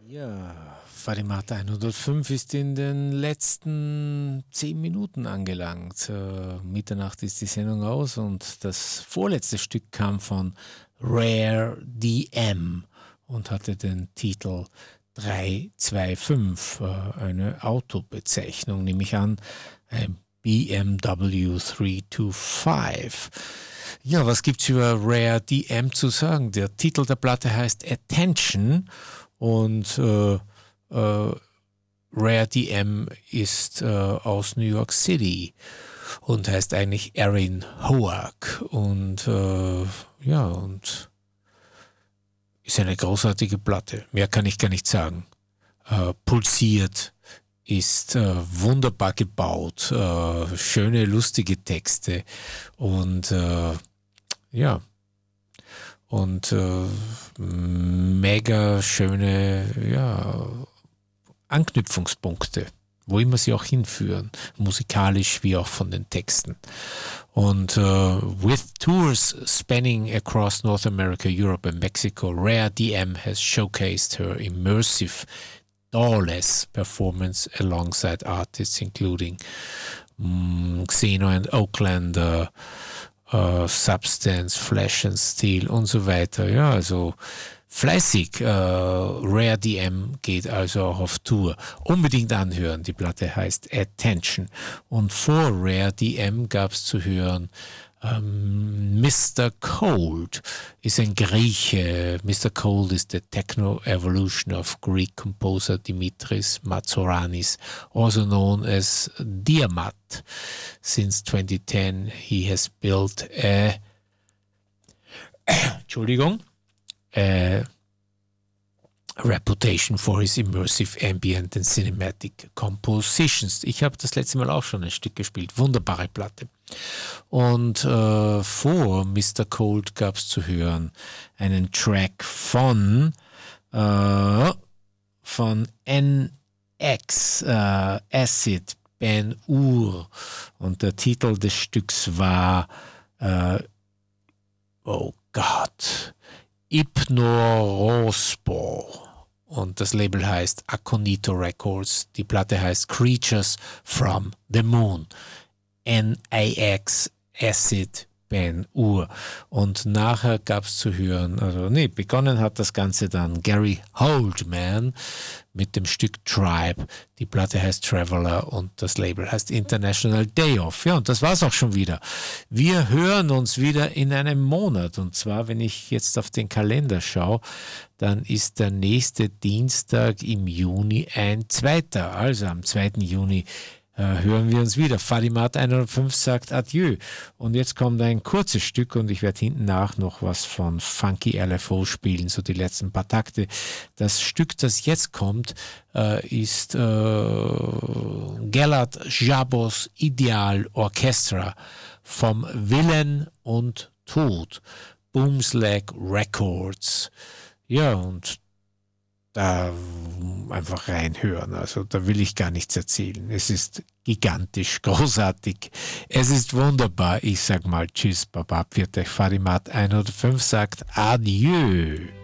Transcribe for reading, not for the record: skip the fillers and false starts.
Ja, Fadimat 105 ist in den letzten 10 Minuten angelangt. Mitternacht ist die Sendung aus und das vorletzte Stück kam von Rare DM und hatte den Titel 325, eine Autobezeichnung, nehme ich an, ein BMW 325. Ja, was gibt's über Rare DM zu sagen? Der Titel der Platte heißt Attention und Rare DM ist aus New York City und heißt eigentlich Erin Hoag und und ist eine großartige Platte. Mehr kann ich gar nicht sagen. Pulsiert, ist wunderbar gebaut, schöne, lustige Texte und und mega schöne Anknüpfungspunkte, wo immer sie auch hinführen, musikalisch wie auch von den Texten. Und with tours spanning across North America, Europe and Mexico, Rare DM has showcased her immersive, doorless performance alongside artists including Xeno and Oakland, Substance, Flash and Steel und so weiter. Ja, also fleißig. Rare DM geht also auch auf Tour. Unbedingt anhören. Die Platte heißt Attention. Und vor Rare DM gab es zu hören Mr. Cold ist ein Grieche. Mr. Cold is the techno evolution of Greek composer Dimitris Matsouranis, also known as Diamat. Since 2010 he has built a reputation for his immersive ambient and cinematic compositions. Ich habe das letzte Mal auch schon ein Stück gespielt. Wunderbare Platte. Und vor Mr. Cold gab es zu hören einen Track von NX, Acid Ben Ur. Und der Titel des Stücks war Hypnorospo. Und das Label heißt Aconito Records. Die Platte heißt Creatures from the Moon. NAX Acid Ben Ur. Und nachher gab es zu hören, begonnen hat das Ganze dann Gary Holdman mit dem Stück Tribe. Die Platte heißt Traveler und das Label heißt International Day Off. Ja, und das war's auch schon wieder. Wir hören uns wieder in einem Monat. Und zwar, wenn ich jetzt auf den Kalender schaue, dann ist der nächste Dienstag im Juni ein zweiter. Also am 2. Juni hören wir uns wieder. Fadimat 105 sagt Adieu. Und jetzt kommt ein kurzes Stück und ich werde hinten nach noch was von Funky LFO spielen, so die letzten paar Takte. Das Stück, das jetzt kommt, ist Gellert Jabos Ideal Orchestra vom Willen und Tod. Boomslag Records. Ja, und da einfach reinhören. Also da will ich gar nichts erzählen. Es ist gigantisch, großartig. Es ist wunderbar. Ich sag mal Tschüss, Baba, Pfiat euch, Fadimat 105 sagt Adieu.